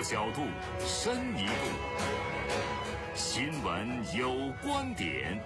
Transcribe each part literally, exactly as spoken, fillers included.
小度，深一度。新闻有观点。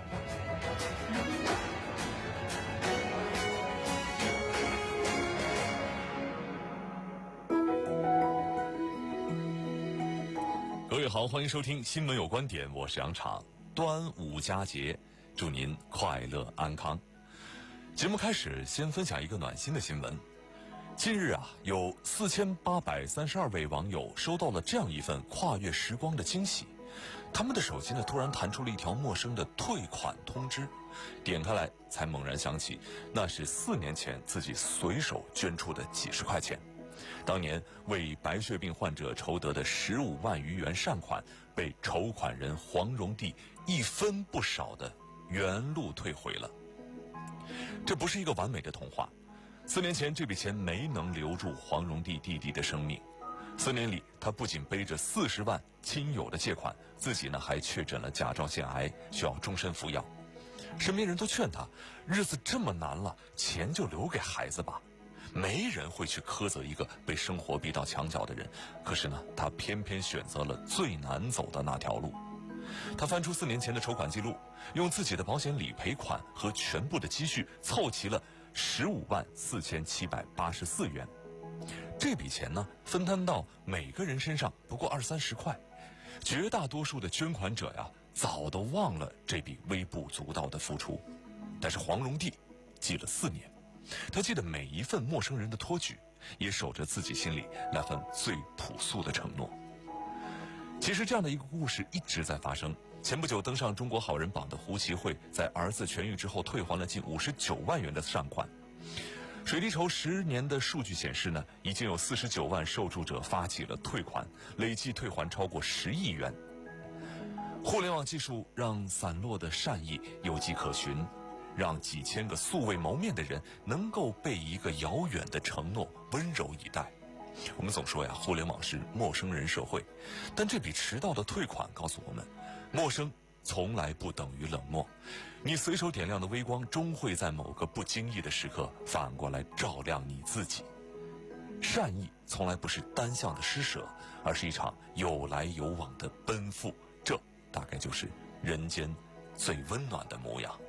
各位好，欢迎收听新闻有观点，我是杨昶。端午佳节，祝您快乐安康。节目开始，先分享一个暖心的新闻。近日啊，有四千八百三十二位网友收到了这样一份跨越时光的惊喜。他们的手机呢，突然弹出了一条陌生的退款通知，点开来才猛然想起，那是四年前自己随手捐出的几十块钱。当年为白血病患者筹得的十五万余元善款，被筹款人黄荣娣一分不少的原路退回了。这不是一个完美的童话。四年前，这笔钱没能留住黄荣娣弟弟的生命。四年里，他不仅背着四十万亲友的借款，自己呢还确诊了甲状腺癌，需要终身服药。身边人都劝他，日子这么难了，钱就留给孩子吧。没人会去苛责一个被生活逼到墙角的人，可是呢，他偏偏选择了最难走的那条路。他翻出四年前的筹款记录，用自己的保险理赔款和全部的积蓄凑齐了十五万四千七百八十四元。这笔钱呢，分摊到每个人身上不过二三十块。绝大多数的捐款者呀，早都忘了这笔微不足道的付出。但是黄荣娣记了四年，他记得每一份陌生人的托举，也守着自己心里那份最朴素的承诺。其实这样的一个故事一直在发生。前不久登上中国好人榜的胡奇慧，在儿子痊愈之后退还了近五十九万元的善款。水滴筹十年的数据显示呢，已经有四十九万受助者发起了退款，累计退还超过十亿元。互联网技术让散落的善意有迹可循，让几千个素未谋面的人能够被一个遥远的承诺温柔以待。我们总说呀，互联网是陌生人社会，但这笔迟到的退款告诉我们，陌生从来不等于冷漠。你随手点亮的微光，终会在某个不经意的时刻反过来照亮你自己。善意从来不是单向的施舍，而是一场有来有往的奔赴，这大概就是人间最温暖的模样。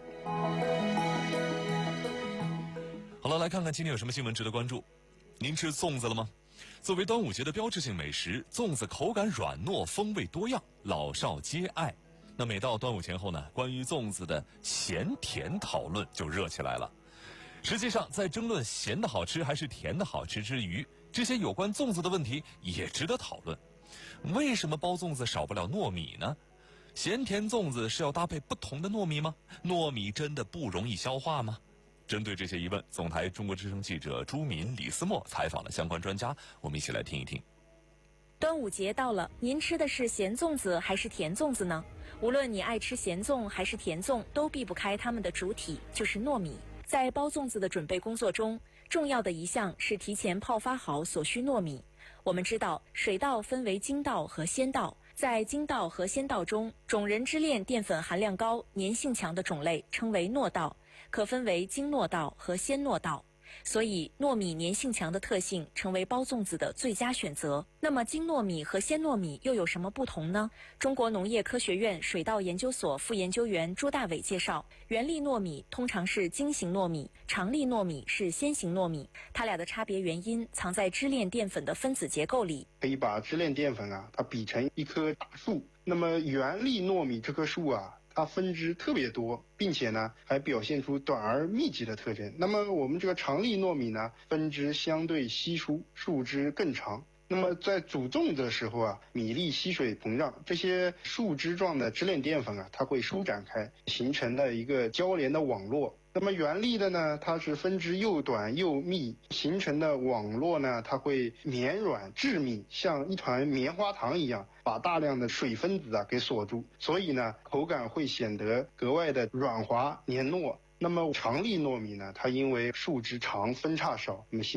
好了，来看看今天有什么新闻值得关注。您吃粽子了吗？作为端午节的标志性美食，粽子口感软糯，风味多样，老少皆爱。那每到端午前后呢，关于粽子的咸甜讨论就热起来了。实际上，在争论咸的好吃还是甜的好吃之余，这些有关粽子的问题也值得讨论。为什么包粽子少不了糯米呢？咸甜粽子是要搭配不同的糯米吗？糯米真的不容易消化吗？针对这些疑问，总台中国之声记者朱敏、李思墨采访了相关专家，我们一起来听一听。 端午节到了，您吃的是咸粽子还是甜粽子呢？无论你爱吃咸粽还是甜粽，都避不开它们的主体，就是糯米。在包粽子的准备工作中，重要的一项是提前泡发好所需糯米。我们知道，水稻分为精稻和鲜稻，在精稻和鲜稻中，种仁支链淀粉含量高、粘性强的种类称为糯稻，可分为精糯稻和鲜糯稻。所以糯米粘性强的特性成为包粽子的最佳选择。那么精糯米和鲜糯米又有什么不同呢？中国农业科学院水稻研究所副研究员朱大伟介绍，圆粒糯米通常是精型糯米，长粒糯米是鲜型糯米，它俩的差别原因藏在支链淀粉的分子结构里。 可以把支链淀粉啊，它比成一棵大树。那么圆粒糯米这棵树啊，它分支特别多，并且呢还表现出短而密集的特征。那么我们这个长粒糯米呢，分支相对稀疏，树枝更长。那么在煮粽的时候啊，米粒吸水膨胀，这些树枝状的支链淀粉啊，它会舒展开，形成了一个交联的网络。那么圆粒的呢，它是分支又短又密，形成的网络呢，它会绵软致密，像一团棉花糖一样，把大量的水分子啊给锁住，所以呢，口感会显得格外的软滑黏糯。那么长粒糯米呢，它因为树枝长分叉少，那么形